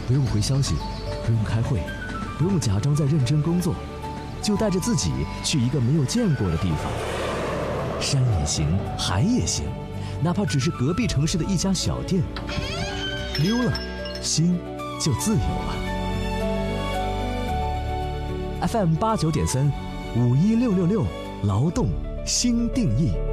不用回消息，不用开会，不用假装在认真工作，就带着自己去一个没有见过的地方。山也行，海也行，哪怕只是隔壁城市的一家小店，溜了，心就自由了。FM 89.3，51666，劳动新定义。